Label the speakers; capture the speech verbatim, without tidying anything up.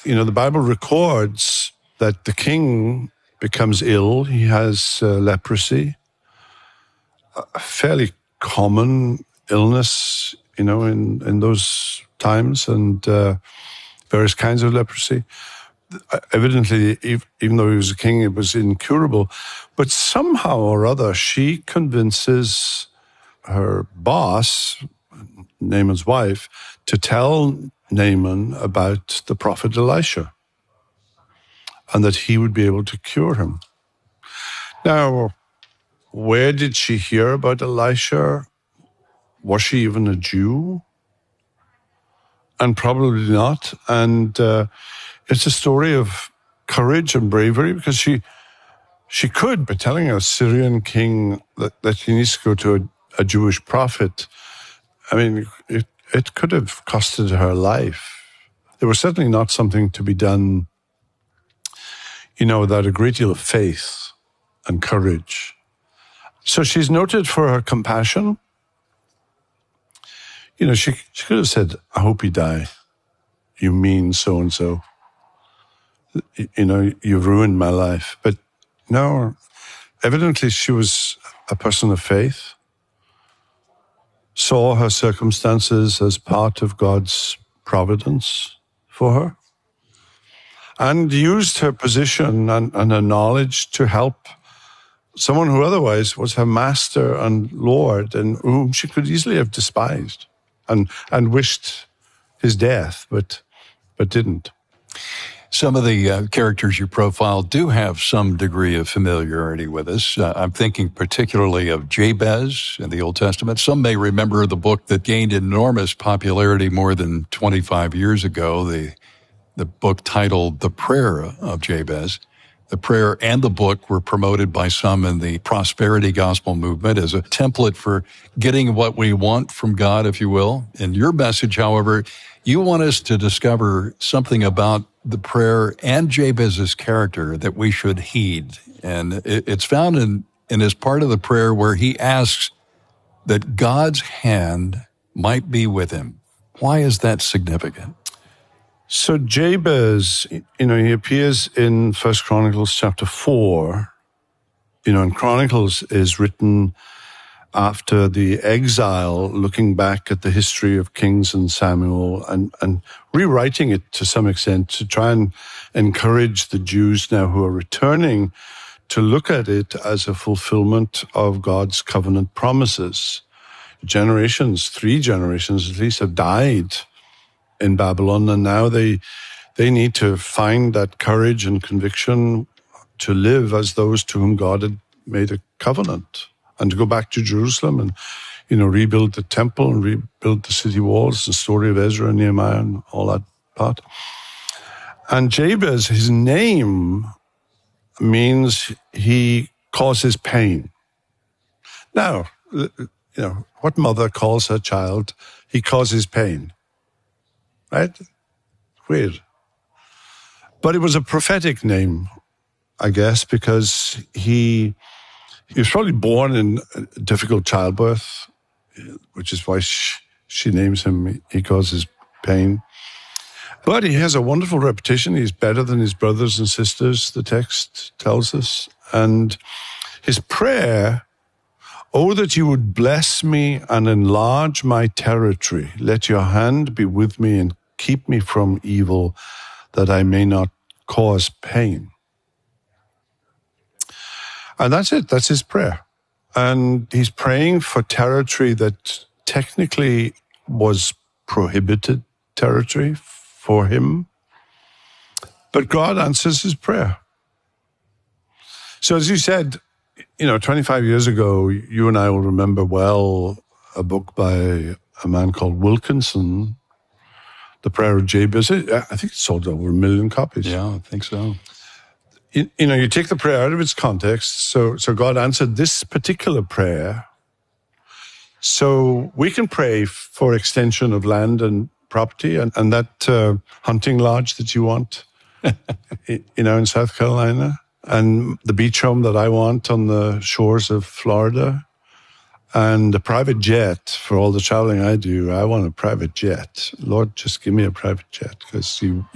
Speaker 1: you know, the Bible records that the king becomes ill. He has uh, leprosy, a fairly common illness, you know, in, in those times, and uh, various kinds of leprosy. Evidently, even though he was a king, it was incurable. But somehow or other, she convinces her boss, Naaman's wife, to tell Naaman about the prophet Elisha and that he would be able to cure him. Now, where did she hear about Elisha? Was she even a Jew? And probably not. And uh, it's a story of courage and bravery, because she she could, by telling a Syrian king that, that he needs to go to a, a Jewish prophet, I mean, it, it could have costed her life. It was certainly not something to be done, you know, without a great deal of faith and courage. So she's noted for her compassion. You know, she, she could have said, I hope you die. You mean so-and-so. You know, you've ruined my life. But no, evidently she was a person of faith, saw her circumstances as part of God's providence for her, and used her position and, and her knowledge to help someone who otherwise was her master and Lord, and whom she could easily have despised and, and wished his death, but, but didn't.
Speaker 2: Some of the uh, characters you profile do have some degree of familiarity with us. Uh, I'm thinking particularly of Jabez in the Old Testament. Some may remember the book that gained enormous popularity more than twenty-five years ago, the the book titled The Prayer of Jabez. The prayer and the book were promoted by some in the prosperity gospel movement as a template for getting what we want from God, if you will. In your message, however, you want us to discover something about the prayer and Jabez's character that we should heed. And it's found in, in his part of the prayer where he asks that God's hand might be with him. Why is that significant?
Speaker 1: So Jabez, you know, he appears in First Chronicles chapter four. You know, and Chronicles is written after the exile, looking back at the history of Kings and Samuel and, and rewriting it to some extent to try and encourage the Jews now who are returning to look at it as a fulfillment of God's covenant promises. Generations, three generations at least, have died in Babylon, and now they they need to find that courage and conviction to live as those to whom God had made a covenant, and to go back to Jerusalem and, you know, rebuild the temple and rebuild the city walls, the story of Ezra and Nehemiah and all that part. And Jabez, his name means he causes pain. Now, you know, what mother calls her child, he causes pain? Right? Weird. But it was a prophetic name, I guess, because he he was probably born in a difficult childbirth, which is why she, she names him, he causes pain. But he has a wonderful reputation. He's better than his brothers and sisters, the text tells us. And his prayer, oh, that you would bless me and enlarge my territory. Let your hand be with me and keep me from evil, that I may not cause pain. And that's it. That's his prayer. And he's praying for territory that technically was prohibited territory for him. But God answers his prayer. So as you said, you know, twenty-five years ago, you and I will remember well a book by a man called Wilkinson, The Prayer of Jabez. I think it sold over a million copies.
Speaker 2: Yeah, I think so.
Speaker 1: You, you know, you take the prayer out of its context. So, so God answered this particular prayer. So we can pray for extension of land and property and, and that uh, hunting lodge that you want, you know, in South Carolina. And the beach home that I want on the shores of Florida, and a private jet for all the traveling I do. I want a private jet. Lord, just give me a private jet, because you